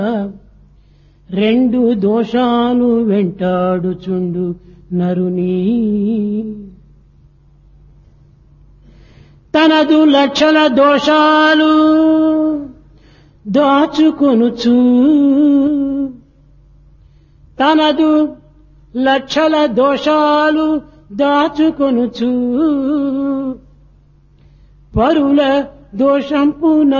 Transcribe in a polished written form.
రెండు దోషాలు వెంటాడుచుండు నరుని తనదు లక్షల దోషాలు దాచుకొనుచు తనదు లక్షల దోషాలు దాచుకొనుచు పరుల దోషంపున